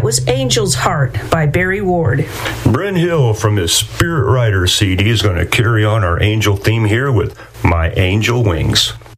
was Angel's Heart by Barry Ward. Brent Hill from his Spirit Rider CD is going to carry on our angel theme here with My Angel Wings.